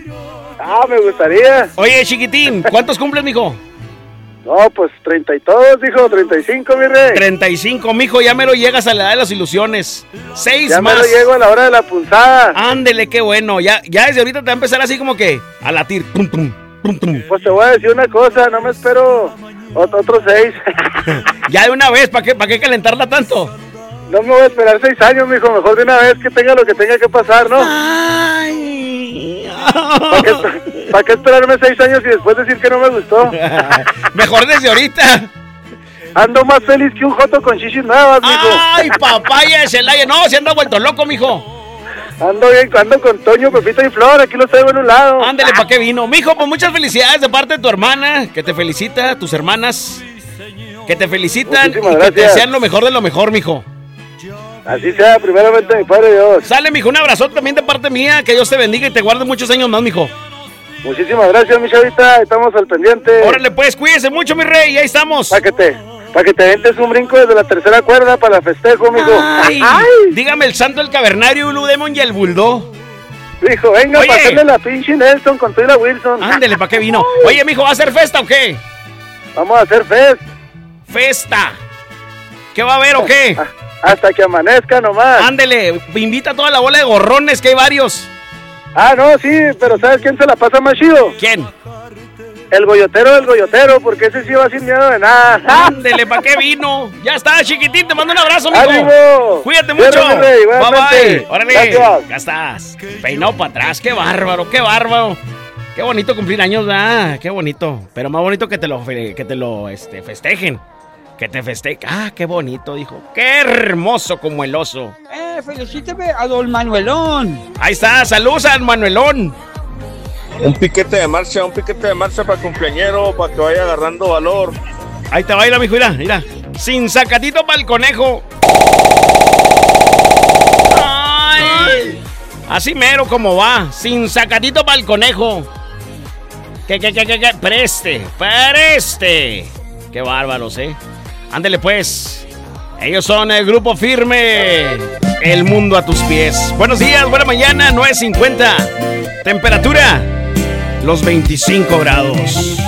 Me gustaría. Oye, chiquitín, ¿cuántos cumples, mijo? No, pues 30 y todos, dijo, 35, mi rey. 35, mijo, ya me lo llegas a la edad de las ilusiones. 6 ya más. Ya me lo llego a la hora de la punzada. Ándele, qué bueno. Ya desde ahorita te va a empezar así como que a latir. Pum, pum, pum, pum. Pues te voy a decir una cosa, no me espero otros 6. Ya de una vez, ¿para qué calentarla tanto? No me voy a esperar 6 años, mijo, mejor de una vez que tenga lo que tenga que pasar, ¿no? Ay. ¿Para qué esperarme 6 años y después decir que no me gustó? Mejor desde ahorita. Ando más feliz que un joto con chichis nuevas, mijo. Ay, papaya de Celaya. No, se anda vuelto loco, mijo. Ando bien, ando con Toño, Pepito y Flor, aquí los traigo en un lado. Ándele, ¿para qué vino? Mijo, pues muchas felicidades de parte de tu hermana, que te felicita, tus hermanas, que te felicitan y que te desean lo mejor de lo mejor, mijo. Así sea, primeramente mi Padre Dios. Sale, mijo, un abrazote también de parte mía, que Dios te bendiga y te guarde muchos años más, mijo. Muchísimas gracias, mi chavita, estamos al pendiente. Órale, pues, cuídese mucho, mi rey, y ahí estamos. Para que te ventes un brinco desde la tercera cuerda para el festejo, mijo. Ay. Dígame el santo, el cavernario, Blue Demon y el bulldog. Mijo, venga, para hacerle la pinche Nelson con Tuyla Wilson. Ándele, ¿para qué vino? Oye, mijo, ¿va a hacer festa o qué? Vamos a hacer Festa. ¿Qué va a haber o qué? Hasta que amanezca nomás. Ándele, invita a toda la bola de gorrones, que hay varios. No, sí, pero ¿sabes quién se la pasa más chido? ¿Quién? El goyotero del goyotero, porque ese sí va sin miedo de nada. Ándele, ¿para qué vino? Ya está, chiquitín, te mando un abrazo, mijo. ¡Ánimo! Cuídate mucho. Rey, bye, bye. Órale, gracias. Ya estás. Peinado para atrás, qué bárbaro, qué bárbaro. Qué bonito cumplir años, ¿verdad? Qué bonito. Pero más bonito que te lo festejen. Que te festejen. Qué bonito, dijo. Qué hermoso como el oso. Felicítame a don Manuelón. Ahí está, saludos a Manuelón. Un piquete de marcha para cumpleañero, para que vaya agarrando valor. Ahí te baila, mijo, mira. Sin sacatito para el conejo. Ay. Así mero como va. Sin sacatito para el conejo. Que preste. Qué bárbaros, Ándele pues. Ellos son el Grupo Firme. El mundo a tus pies. Buenos días, buena mañana, 9:50. Temperatura, los 25 grados.